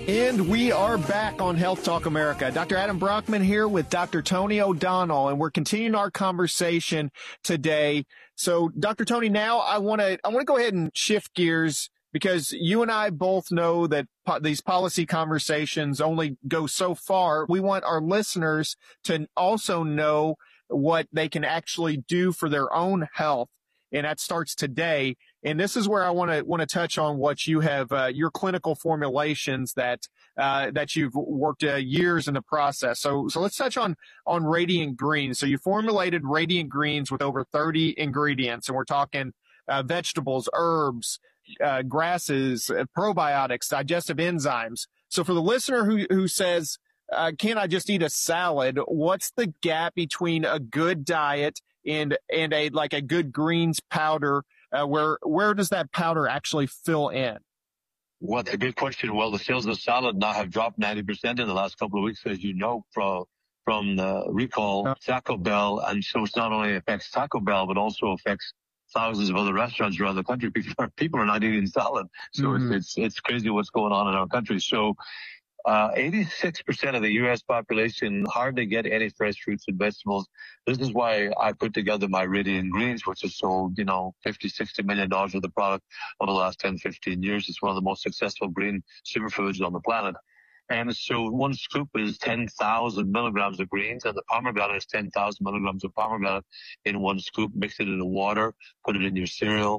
And we are back on Health Talk America. Dr. Adam Brockman here with Dr. Tony O'Donnell, and we're continuing our conversation today. So, Dr. Tony, now I want to go ahead and shift gears, because you and I both know that these policy conversations only go so far. We want our listeners to also know what they can actually do for their own health, and that starts today. And this is where I want to touch on what you have, your clinical formulations that you've worked years in the process. So let's touch on Radiant Greens. So you formulated Radiant Greens with over 30 ingredients, and we're talking vegetables, herbs, grasses, probiotics, digestive enzymes. So for the listener who says, can I just eat a salad? What's the gap between a good diet and a good greens powder? Where does that powder actually fill in? Well, that's a good question. Well, the sales of salad now have dropped 90% in the last couple of weeks, as you know, from the recall Taco Bell. And so it's not only affects Taco Bell, but also affects thousands of other restaurants around the country. People are not eating salad. So it's crazy what's going on in our country. So 86% of the U.S. population hardly get any fresh fruits and vegetables. This is why I put together my Radiant Greens, which has sold, $50-60 million worth of product over the last 10, 15 years. It's one of the most successful green superfoods on the planet. And so one scoop is 10,000 milligrams of greens, and the pomegranate is 10,000 milligrams of pomegranate in one scoop. Mix it in the water, put it in your cereal.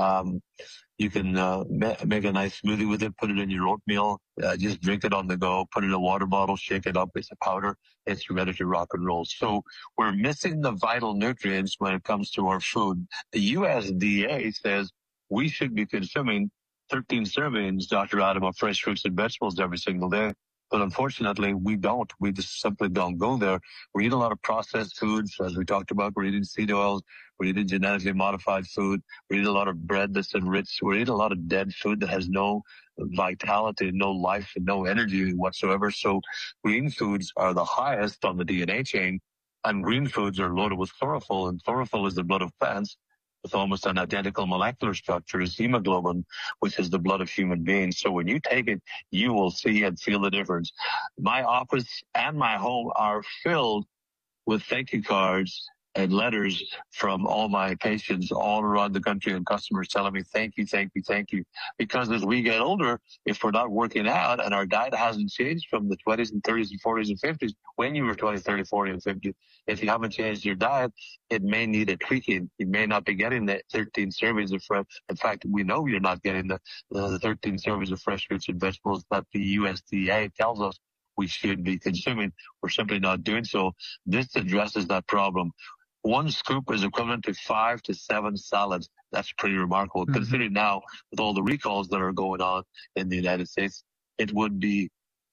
You can make a nice smoothie with it, put it in your oatmeal, just drink it on the go, put it in a water bottle, shake it up. It's a powder. It's ready to rock and roll. So we're missing the vital nutrients when it comes to our food. The USDA says we should be consuming 13 servings, Dr. Adam, of fresh fruits and vegetables every single day. But unfortunately, we don't. We just simply don't go there. We eat a lot of processed foods, as we talked about. We're eating seed oils. We're eating genetically modified food. We eat a lot of bread that's enriched. We're eating a lot of dead food that has no vitality, no life, and no energy whatsoever. So green foods are the highest on the DNA chain, and green foods are loaded with chlorophyll, and chlorophyll is the blood of plants, with almost an identical molecular structure as hemoglobin, which is the blood of human beings. So when you take it, you will see and feel the difference. My office and my home are filled with thank you cards and letters from all my patients all around the country, and customers telling me, thank you, thank you, thank you. Because as we get older, if we're not working out and our diet hasn't changed from the 20s and 30s and 40s and 50s, when you were 20, 30, 40, and 50, if you haven't changed your diet, it may need a tweaking. You may not be getting the 13 servings of fresh. In fact, we know you're not getting the 13 servings of fresh fruits and vegetables that the USDA tells us we should be consuming. We're simply not doing so. This addresses that problem. One scoop is equivalent to 5 to 7 salads. That's pretty remarkable. Mm-hmm. Considering now, with all the recalls that are going on in the United States, it would be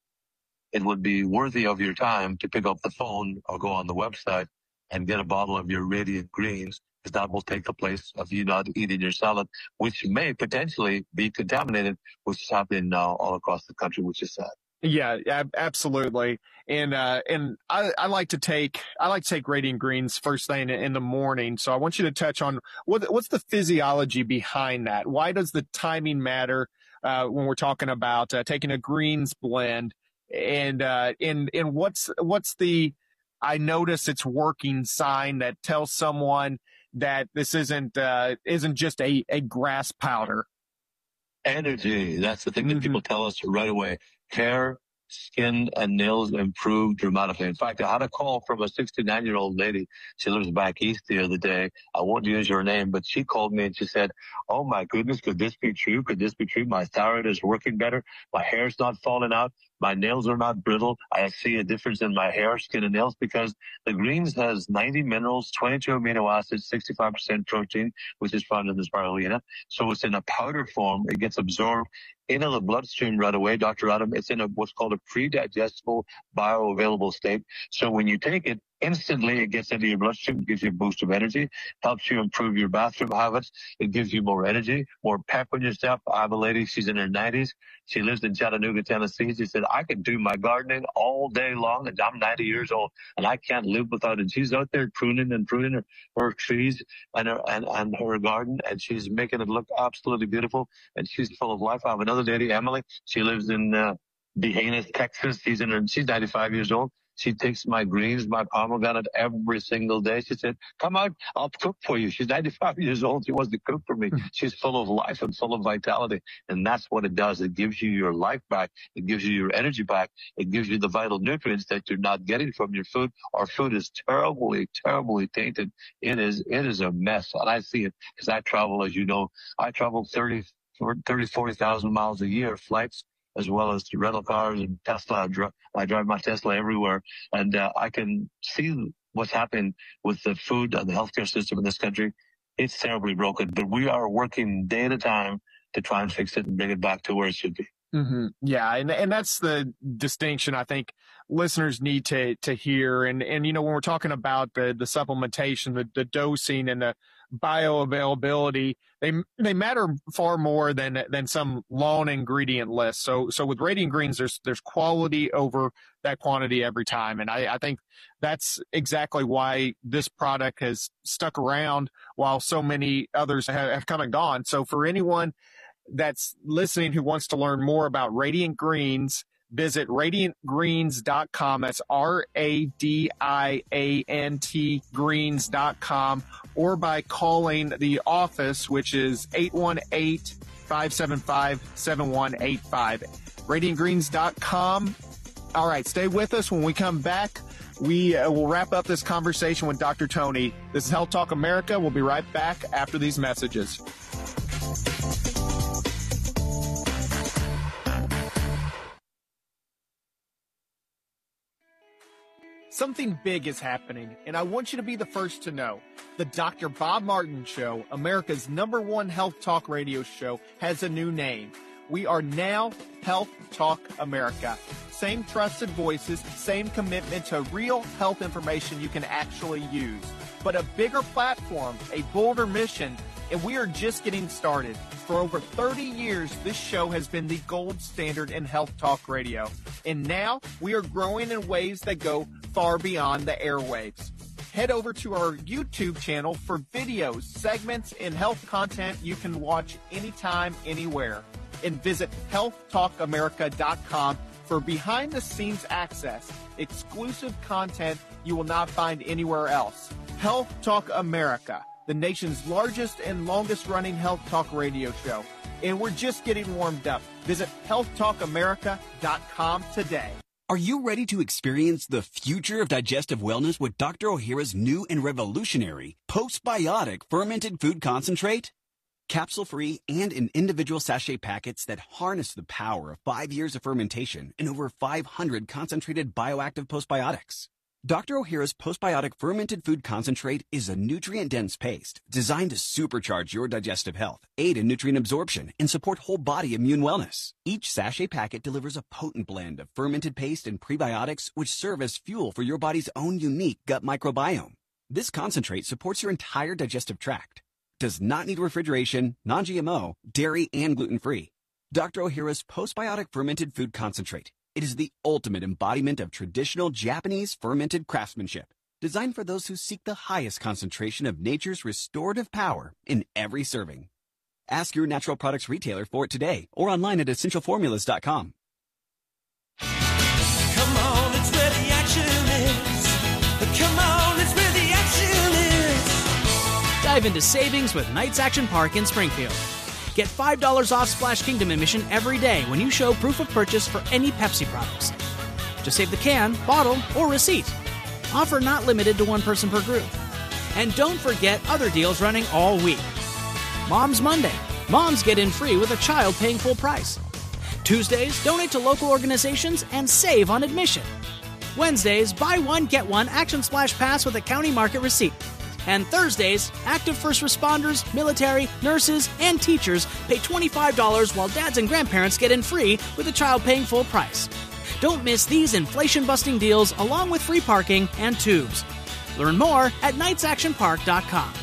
worthy of your time to pick up the phone or go on the website and get a bottle of your Radiant Greens, because that will take the place of you not eating your salad, which may potentially be contaminated, which is happening now all across the country, which is sad. Yeah, absolutely. And I like to take Radiant Greens first thing in the morning. So I want you to touch on what's the physiology behind that? Why does the timing matter, when we're talking about taking a greens blend, and what's the, I notice it's working sign that tells someone that this isn't just a grass powder? Energy. That's the thing that people tell us right away. Hair, skin, and nails improve dramatically. In fact, I had a call from a 69-year-old lady. She lives back east the other day. I won't use her name, but she called me and she said, oh my goodness, could this be true? Could this be true? My thyroid is working better. My hair's not falling out. My nails are not brittle. I see a difference in my hair, skin, and nails because the greens has 90 minerals, 22 amino acids, 65% protein, which is found in the spirulina. So it's in a powder form. It gets absorbed into the bloodstream right away, Dr. Adam. It's in what's called a pre-digestible bioavailable state. So when you take it, instantly it gets into your bloodstream, gives you a boost of energy, helps you improve your bathroom habits. It gives you more energy, more pep in your step. I have a lady, she's in her 90s. She lives in Chattanooga, Tennessee. She said, I can do my gardening all day long, and I'm 90 years old, and I can't live without it. She's out there pruning her trees and her garden, and she's making it look absolutely beautiful, and she's full of life. I have another lady, Emily. She lives in Dehanus, Texas. She's 95 years old. She takes my greens, my pomegranate every single day. She said, come out, I'll cook for you. She's 95 years old. She wants to cook for me. She's full of life and full of vitality. And that's what it does. It gives you your life back. It gives you your energy back. It gives you the vital nutrients that you're not getting from your food. Our food is terribly, terribly tainted. It is a mess. And I see it because I travel, as you know, I travel 40,000 miles a year, flights, as well as rental cars and Tesla. I drive my Tesla everywhere, and I can see what's happening with the food and the healthcare system in this country. It's terribly broken, but we are working day at a time to try and fix it and bring it back to where it should be. Mm-hmm. Yeah. And that's the distinction I think listeners need to hear. And, when we're talking about the supplementation, the dosing and the bioavailability, they matter far more than some long ingredient list. So with Radiant Greens, there's quality over that quantity every time. And I think that's exactly why this product has stuck around while so many others have come and gone. So for anyone that's listening who wants to learn more about Radiant Greens, visit radiantgreens.com. That's RADIANT greens.com, or by calling the office, which is 818-575-7185. radiantgreens.com. All right, stay with us. When we come back, we will wrap up this conversation with Dr. Tony. This is Health Talk America. We'll be right back after these messages. Something big is happening, and I want you to be the first to know. The Dr. Bob Martin Show, America's #1 health talk radio show, has a new name. We are now Health Talk America. Same trusted voices, same commitment to real health information you can actually use. But a bigger platform, a bolder mission, and we are just getting started. For over 30 years, this show has been the gold standard in health talk radio. And now we are growing in ways that go far beyond the airwaves. Head over to our YouTube channel for videos, segments, and health content you can watch anytime, anywhere. And visit healthtalkamerica.com for behind-the-scenes access, exclusive content you will not find anywhere else. Health Talk America, the nation's largest and longest-running health talk radio show. And we're just getting warmed up. Visit healthtalkamerica.com today. Are you ready to experience the future of digestive wellness with Dr. Ohhira's new and revolutionary postbiotic fermented food concentrate? Capsule-free and in individual sachet packets that harness the power of 5 years of fermentation and over 500 concentrated bioactive postbiotics. Dr. Ohhira's postbiotic fermented food concentrate is a nutrient-dense paste designed to supercharge your digestive health, aid in nutrient absorption, and support whole body immune wellness. Each sachet packet delivers a potent blend of fermented paste and prebiotics which serve as fuel for your body's own unique gut microbiome. This concentrate supports your entire digestive tract, does not need refrigeration, non-GMO, dairy, and gluten-free. Dr. Ohhira's postbiotic fermented food concentrate. It is the ultimate embodiment of traditional Japanese fermented craftsmanship, designed for those who seek the highest concentration of nature's restorative power in every serving. Ask your natural products retailer for it today or online at essentialformulas.com. Come on, it's where the action is. Come on, it's where the action is. Dive into savings with Knights Action Park in Springfield. Get $5 off Splash Kingdom admission every day when you show proof of purchase for any Pepsi products. Just save the can, bottle, or receipt. Offer not limited to one person per group. And don't forget other deals running all week. Mom's Monday. Moms get in free with a child paying full price. Tuesdays, donate to local organizations and save on admission. Wednesdays, buy one, get one Action Splash Pass with a county market receipt. And Thursdays, active first responders, military, nurses, and teachers pay $25 while dads and grandparents get in free with a child paying full price. Don't miss these inflation-busting deals along with free parking and tubes. Learn more at knightsactionpark.com.